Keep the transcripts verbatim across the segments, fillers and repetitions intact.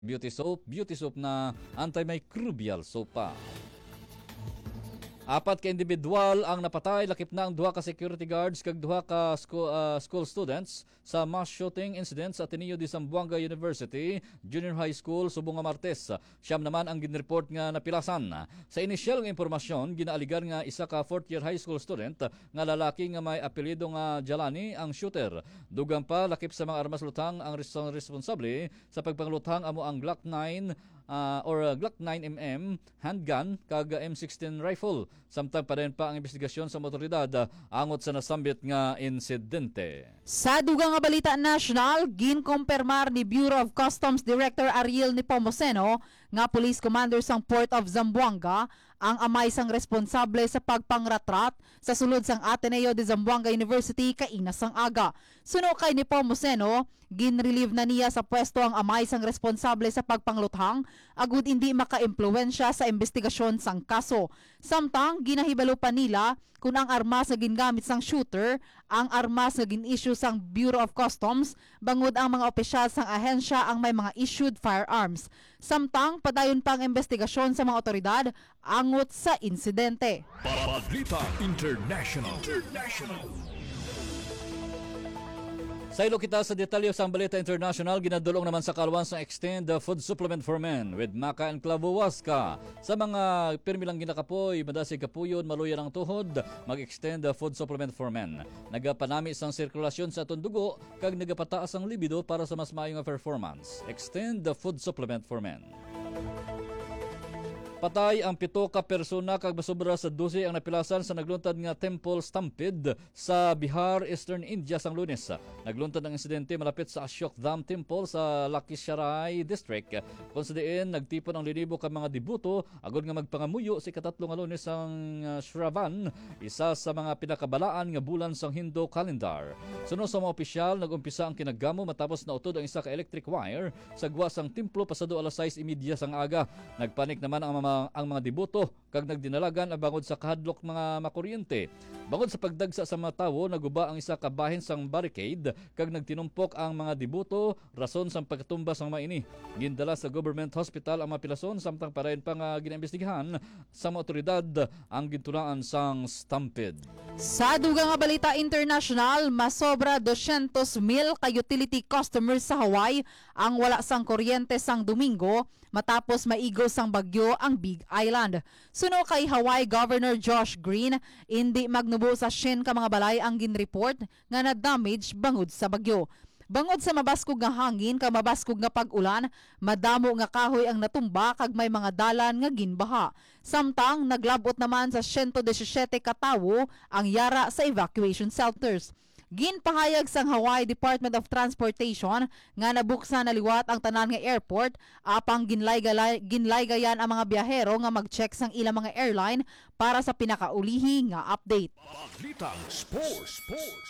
Beauty soap, beauty soap na antimicrobial soap pa. Apat ka individual ang napatay, lakip na ang duha ka security guards kag duha ka school, uh, school students sa mass shooting incident sa Ateneo de Zamboanga University Junior High School subong nga Martes. Siyam naman ang ginreport nga napilasan. Sa inisyal nga impormasyon, ginaaligar nga isa ka fourth year high school student nga lalaki nga may apelyido nga Jalani ang shooter. Dugang pa lakip sa mga armas lutang ang responsable sa pagpanglutang amo ang Glock nine uh, or uh, Glock nine millimeter handgun kag M sixteen rifle. Samtang pa rin pa ang investigasyon sa motoridad angot sa nasambit nga insidente. Sa dugang nga balita national, ginkompermar ni Bureau of Customs Director Ariel Nepomuceno nga Police Commander sang Port of Zamboanga ang amay sang responsable sa pagpangratrat sa sulod sang Ateneo de Zamboanga University kainas sang aga. Suno kay Nepomuceno, ginrelieve na niya sa pwesto ang amay sang responsable sa pagpangluthang agud hindi maka-impluwensya sa investigasyon sang kaso. Samtang ginahibalo pa nila kung ang armas nga gingamit sang shooter, ang armas nga gin-issue sang Bureau of Customs, bangod ang mga opisyal sang ahensya ang may mga issued firearms. Samtang padayon pang investigasyon sa mga otoridad angot sa insidente. Balita International. International. Sa ilo kita sa detalye sa Balita International, ginadulong naman sa kalwan sa Extend the Food Supplement for Men with Maca and Clavo Huasca. Sa mga pirmi lang ginakapoy, madasig kapuyon, maluyan ang tuhod, mag-extend the Food Supplement for Men. Nagapanami isang sirkulasyon sa atong dugo, kag nagapataas ang libido para sa mas maayong performance. Extend the Food Supplement for Men. Patay ang pito ka persona kag basobra sa dose ang napilasan sa nagluntad nga temple stampede sa Bihar, Eastern India sang Lunes. Nagluntad ang insidente malapit sa Ashok Dham Temple sa Lakshyarai District. Kung sa diin, nagtipon ang linibo ka mga debuto agod nga magpangamuyo si katatlo nga Lunes ang uh, Shravan, isa sa mga pinakabalaan nga bulan sang Hindu calendar. Suno sa mga opisyal, nagumpisa ang kinagamo matapos na utod ang isa ka electric wire sa gwa sang templo pasado alas sais trenta sang aga. Nagpanik naman ang mga ang mga debuto kag nagdinalagan ang bangod sa kahadlok mga makuryente. Bangod sa pagdagsa sa mga tawo, naguba ang isa ka bahin sang barricade kag nagtinumpok ang mga debuto rason sang pagkatumba sang maini. Gindala sa government hospital ang mga pilason samtang parayon pa nga ginaimbestigahan sa mga otoridad ang gintunaan sang stampede. Sa dugang nga balita international, masobra dosyentos mil ka utility customers sa Hawaii ang wala sang kuryente sang Domingo matapos maigo sang bagyo ang Big Island. Suno kay Hawaii Governor Josh Green, hindi magnubo sa siyam ka mga balay ang ginreport nga na-damage bangod sa bagyo. Bangod sa mabaskog nga hangin kag mabaskog nga pag-ulan, madamo nga kahoy ang natumba kag may mga dalan nga ginbaha. Samtang naglabot naman sa one hundred seventeen ka tawo ang yara sa evacuation shelters. Ginpahayag sang Hawaii Department of Transportation nga nabuksan na liwat ang tanan nga airport apang ginlaygayan ang mga biyahero nga mag-check sang ilang mga airline para sa pinakaulihi nga update. Balitang Sports. Sports.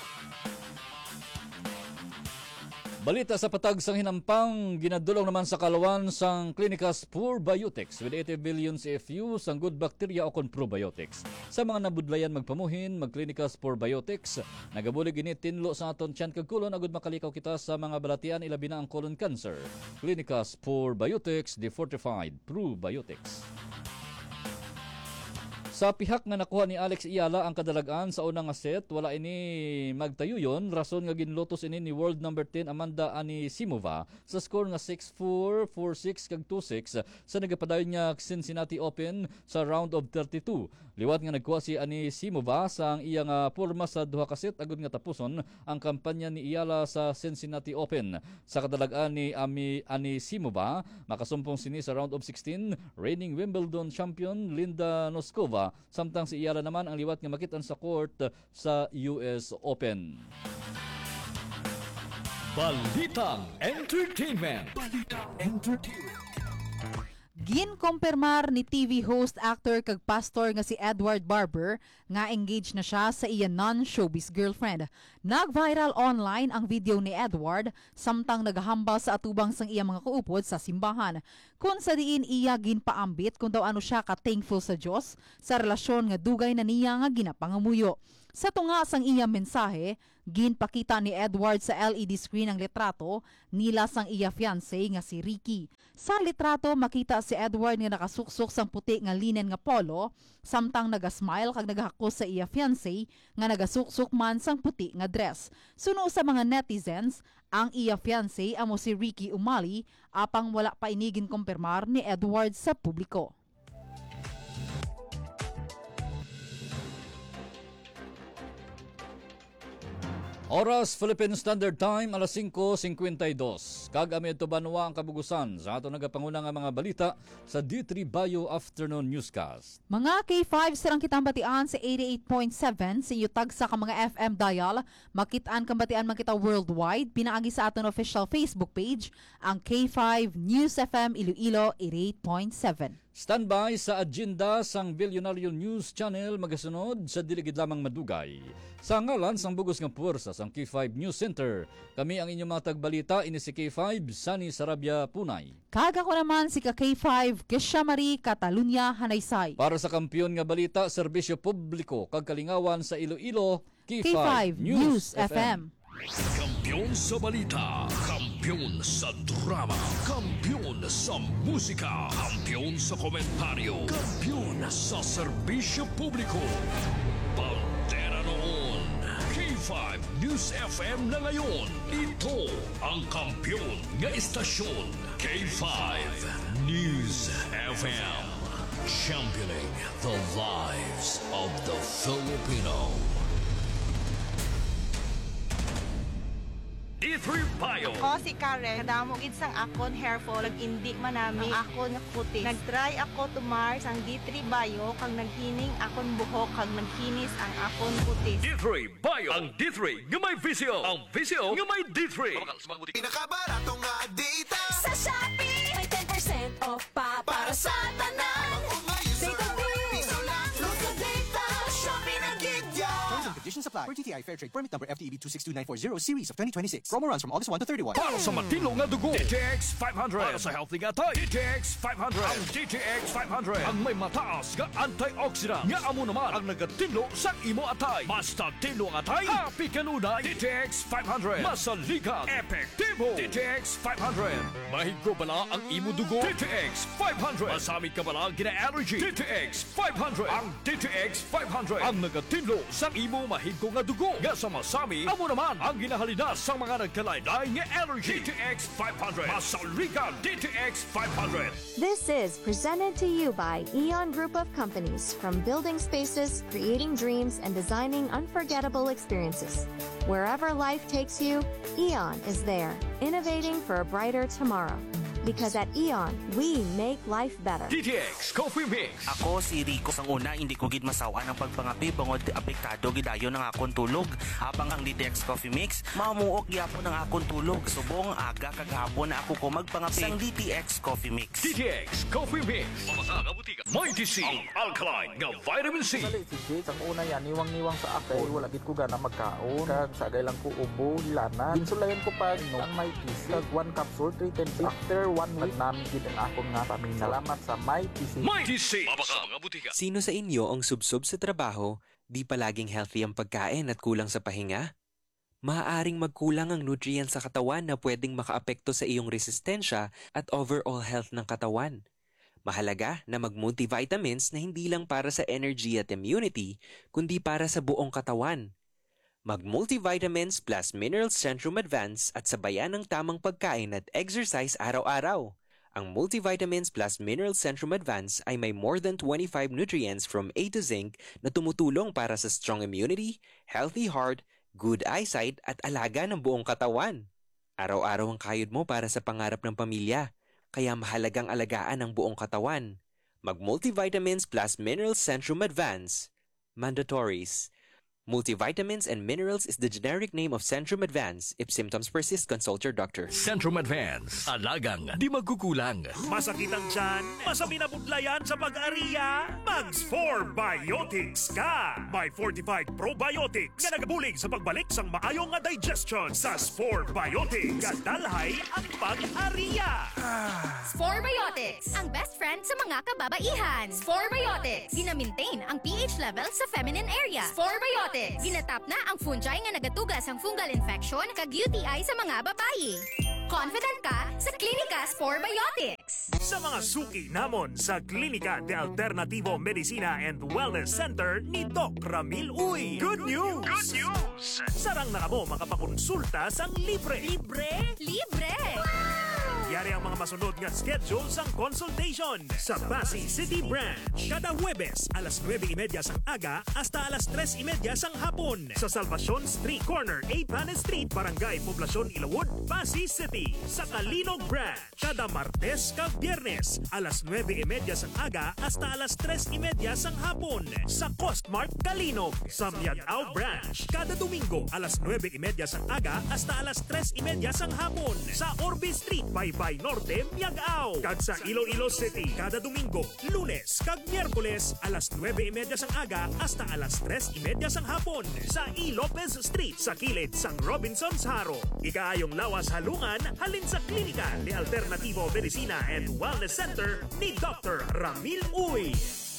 Balita sa patag sang hinampang, ginadulong naman sa kalawan sang Clinicas Probiotics with eighty billion C F U sang good bacteria o kon probiotics. Sa mga nabudlayan magpamuhin, mag-Clinicas Probiotics, nagabulig ini tinlo sa aton tiyan kag kulon agud makalikaw kita sa mga balatian ilabi na ang colon cancer. Clinicas Probiotics, the fortified probiotics. Sa pihak nga nakuha ni Alex Iyala ang kadalagaan sa unang set, wala ini magtayuyon, rason nga ginlotos ini ni world number ten Amanda Anisimova sa score nga six four, four six kag two six sa nagapadayon nga Cincinnati Open sa round of thirty-two. Liwat nga nagkuha si Anisimova sa ang iyang uh, porma sa duha ka set agud nga tapuson ang kampanya ni Iyala sa Cincinnati Open. Sa kadalagaan ni Ami Anisimova, makasumpong sini sa round of sixteen, reigning Wimbledon champion Linda Noskova. Samtang si Iyala naman ang liwat nga makitan sa court sa U S Open. Balitang Entertainment. Balitang Entertainment. Ginkompirmar ni T V host, actor kag pastor nga si Edward Barber nga engaged na siya sa iya non-showbiz girlfriend. Nag-viral online ang video ni Edward samtang naghahambal sa atubang sang iya mga kaupod sa simbahan. Kung sa diin iya ginpaambit kung daw ano siya ka-thankful sa Dios sa relasyon nga dugay na niya nga ginapangamuyo. Sa tunga sang iyang mensahe, ginpakita ni Edward sa L E D screen ang litrato nila sang iya fiancé nga si Ricky. Sa litrato makita si Edward nga nakasuksok sang puti nga linen nga polo, samtang nagasmile kag nagahakos sa iya fiancé nga nagasuksok man sang puti nga dress. Suno sa mga netizens, ang iya fiancé amo si Ricky Umali, apang wala pa inigin kumpirmar ni Edward sa publiko. Oras Philippine Standard Time, alas singko singkwentay dos. Kag ami ito banwa ang kabugusan sa ato nagapangulang nga mga balita sa D three Bio Afternoon Newscast. Mga K five silang kitang batian sa eighty-eight point seven sa iyutag sa ka mga F M dial. Makitaan kang batian man kita worldwide. Pinaagi sa aton official Facebook page ang K five News F M Iloilo eighty-eight point seven. Standby sa agenda sang Bilyonaryo News Channel magasunod sa diligid lamang madugay. Sa ngalan sang bugos nga puwersa sang K five News Center, kami ang inyong mga tagbalita ini si K five Sunny Sarabia Punay. Kaga ko naman si ka K five Kesha Marie Catalunya Hanaysay. Para sa kampiyon nga balita, serbisyo publiko kag kalingawan sa Iloilo, K five, K five News F M. Kampiyon sa balita, kampiyon sa drama, kampiyon sa musika, kampiyon sa komentaryo, kampiyon sa serbisyo publiko. Pantera noon, K five News F M na ngayon. Ito ang kampiyon nga istasyon, K five News F M. Championing the lives of the Filipino. D three Bio. Ako si Karen, kadamo gid sang akon hair fall, ag indi manami ang akon nga kutis. Nagtry ako tumar sang D three Bio kag naghining akon buhok kag nagkinis ang akon kutis. D three Bio. Ang D three nga may visio. Ang visio nga may D three. Pinakabarato nga data Sa Shopee, may ten percent off pa para sa tanan. Data bill, piso lang. load of data, Shopee na gig Terms and conditions apply. Per T T I Fair Trade Permit Number F T E B two six two nine four zero Series of twenty twenty-six. Promo runs from August first to thirty-one. Para sa matino nga dugo, D T X five hundred. Para sa healthy nga tay, D T X five hundred. Ang D T X five hundred ang may mataas nga antioxidant nga amo naman ang nagatilo sa imo atay. Basta tilo ang atay, happy kanunay. D T X five hundred. Masaligan, epektibo. D T X five hundred. Mahigko bala ang imo dugo. D T X five hundred. Masamit ka bala gina-allergy. D T X five hundred. Ang D T X five hundred ang nagatilo sa imo mahigko nga dugo. Nga sa masami, amo naman ang ginahalidas sa mga nagkalaylay nga allergy. D T X five hundred. Masaligan, D T X five hundred. This is presented to you by Eon Group of Companies, from building spaces, creating dreams, and designing unforgettable experiences. Wherever life takes you, Eon is there, innovating for a brighter tomorrow. Because at Eon, we make life better. D T X Coffee Mix. Ako si Rico. Sang una, hindi ko gid masawa ng pagpangapi bangod apektado gidayon ng akong tulog. Habang ang D T X Coffee Mix, mamuok gyapon ng akong tulog. Subong aga kagahapon na ako ko magpangapi sang D T X Coffee Mix. D T X Coffee Mix. Pamasa nga butika. Mighty C. Ang alkaline nga vitamin C. Dali si Jake, ang una yan, niwang-niwang sa ako. Wala gid ko gana magkaon. Kag sagay lang ko ubo, hilana. Ginsulayan ko pa no, ang Mighty C. Kag one capsule, three ten C. After one week, namin gid ang akong nga pamin. Salamat sa Mighty C. Mighty C. Pamasa nga butika. Sino sa inyo ang subsob sa trabaho, di palaging healthy ang pagkain at kulang sa pahinga? Maaaring magkulang ang nutrients sa katawan na pwedeng makaapekto sa iyong resistensya at overall health ng katawan. Mahalaga na mag-multivitamins na hindi lang para sa energy at immunity, kundi para sa buong katawan. Mag-multivitamins plus Minerals Centrum Advance at sabayan ng tamang pagkain at exercise araw-araw. Ang Multivitamins plus Minerals Centrum Advance ay may more than twenty-five nutrients from A to zinc na tumutulong para sa strong immunity, healthy heart, good eyesight at alaga ng buong katawan. Araw-araw ang kayod mo para sa pangarap ng pamilya, kaya mahalagang alagaan ang buong katawan. Mag-Multivitamins plus Minerals Centrum Advance. Mandatories. Multivitamins and minerals is the generic name of Centrum Advance. If symptoms persist, consult your doctor. Centrum Advance. Alagang di magkukulang. Masakit ang tiyan? Masami na budlayan sa pag-ariya? Mags four Biotics ka! May fortified probiotics na nagabulig sa pagbalik sang maayong nga digestion sa S four Biotics. Kadalhay ang pag-ariya! four Biotics. Sporbiotics, ang best friend sa mga kababaihan. Sporbiotics, gina-maintain ang pH level sa feminine area. Sporbiotics, ginatap na ang fungi nga nagatugas ang fungal infection kag U T I sa mga babayi. Confident ka sa Klinika Sporbiotics. Sa mga suki namon sa Klinika de Alternativo Medicina and Wellness Center ni Doc Ramil Uy. Good news! Good news! Sarang na kamo makapakonsulta sang libre. Libre? Libre! Yari ang mga masunod nga schedule sang consultation sa Pasig City Branch. Kada Huwebes, alas nueve y media sang aga hasta alas tres y media sang hapon. Sa Salvacion Street Corner, A. Panes Street, Barangay Poblacion, Ilawod, Pasig City. Sa Kalinog Branch, kada Martes kag Biyernes, alas nueve y media sang aga hasta alas tres y media sang hapon. Sa Costmart Kalinog. Sa Miagao Branch, kada Domingo, alas nueve y media sang aga hasta alas tres y media sang hapon. Sa Orbe Street, Baybay Norte, Miagao. Kag sa Iloilo City, kada Domingo, Lunes kag Miyerkules, alas nueve y media sang aga hasta alas tres y media sang hapon. Sa E. Lopez Street, sa kilid sang Robinson's Haro. Ikaayong lawas halungan, halin sa Klinika de Alternativo Medicina and Wellness Center ni Doctor Ramil Uy.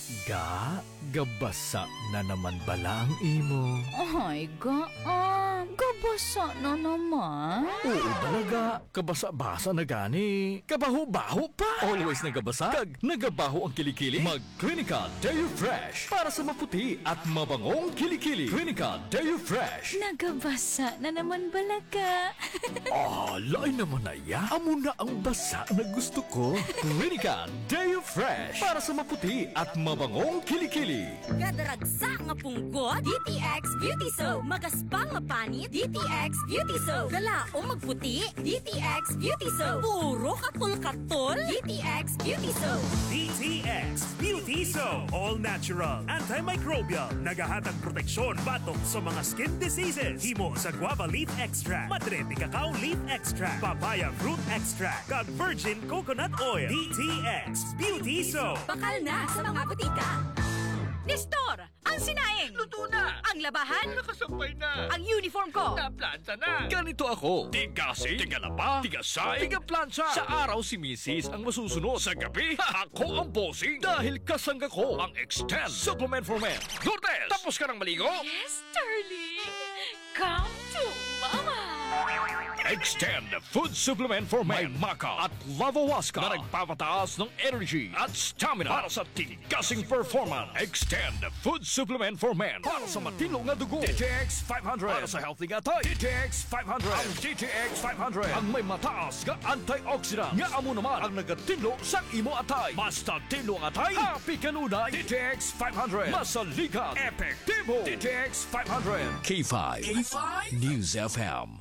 Ga, gabasa na naman bala ang imo. Ay, gaan. Gabasa na naman. Oo talaga, kabasa-basa na gani. Kabaho-baho pa. Always nagabasa, kag nagabaho ang kilikili. Mag Klinika Deo Fresh para sa maputi at mabangong kilikili. Klinika Deo Fresh. Nagabasa na naman balaga. Ah, lain naman na ya. Amo na ang basa na gusto ko. Klinika Deo Fresh para sa maputi at mabangong kilikili. Gadaragsa nga punggot, D T X Beauty Soap. Magaspang nga panit, D T X Beauty Soap. Galaong magputi, D T X Beauty Soap. Puro katol-katol, D T X Beauty Soap. D T X Beauty Soap. All natural, antimicrobial, nagahatag proteksyon batok sa mga skin diseases. Himo sa guava leaf extract, madre de cacao leaf extract, papaya fruit extract, kag virgin coconut oil. D T X Beauty Soap. Bakal na sa mga butika. Nestor, ang sinaing. Luto na. Ang labahan. Nakasampay na. Ang uniform ko. Naplansa na. Ganito ako. Tigasi, tigalaba, tigasay, tigaplansa. Sa araw si Missus ang masusunod. Sa gabi, ako ang bossing. Dahil kasangga ko ang Extend Supplement for Men. Lourdes, tapos ka ng maligo? Yes, darling. Come to mama. Extend Food Supplement for Men. May Maca at Lavawaska na nagpapataas ng energy at stamina para sa tigasing performance. Extend Food Supplement for Men para sa matino nga dugo. D T X five hundred para sa healthy nga tayo. D T X five hundred. Ang D T X five hundred ang may mataas nga antioxidant nga amo naman ang nagatinlo sa imo atay. Basta tinlo ang atay, happy kanunay. D T X five hundred masalikat, epektibo. D T X five hundred. K five, K five News F M.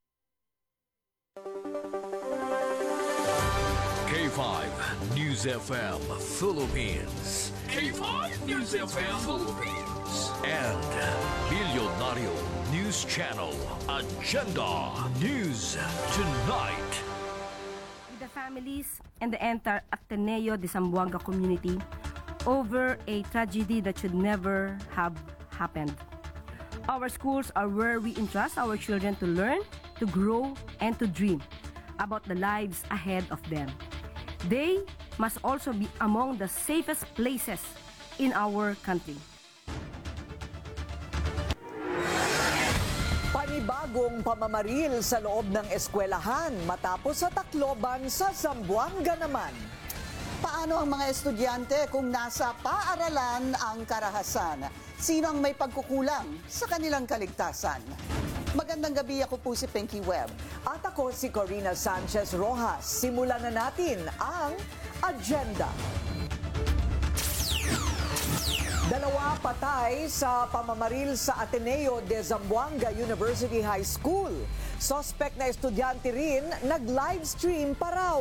K five News F M Philippines. K five News F M Philippines. And Milyonaryo News Channel Agenda News Tonight. With the families and the entire Ateneo de Zamboanga community over a tragedy that should never have happened. Our schools are where we entrust our children to learn, to grow, and to dream about the lives ahead of them. They must also be among the safest places in our country. Panibagong pamamaril sa loob ng eskwelahan matapos sa Tacloban sa Zamboanga naman. Paano ang mga estudyante kung nasa paaralan ang karahasan? Sino ang may pagkukulang sa kanilang kaligtasan? Magandang gabi, ako po si Pinky Webb. At ako si Corina Sanchez Rojas. Simulan na natin ang Agenda. Dalawa patay sa pamamaril sa Ateneo de Zamboanga University High School. Suspect na estudyante rin nag-livestream pa raw.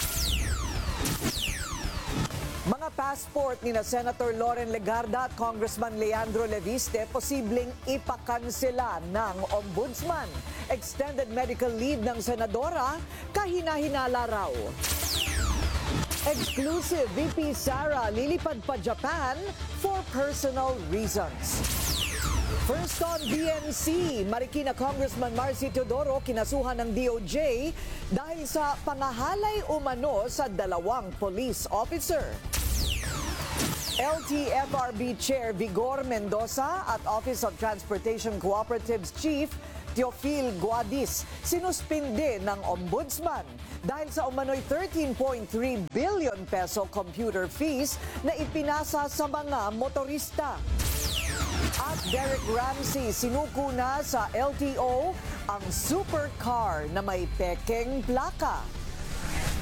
Mga passport ni na Senator Loren Legarda at Congressman Leandro Leviste posibleng ipakansela ng Ombudsman. Extended medical leave ng Senadora, kahina-hinala raw. Exclusive, V P Sara lilipad pa Japan for personal reasons. First on B N C, Marikina Congressman Marcy Teodoro kinasuhan ng D O J dahil sa pangahalay umano sa dalawang police officer. L T F R B Chair Vigor Mendoza at Office of Transportation Cooperatives Chief Teofil Guadis sinuspinde ng Ombudsman dahil sa umano'y thirteen point three billion peso computer fees na ipinasa sa mga motorista. At Derek Ramsey sinuko na sa L T O ang supercar na may pekeng plaka.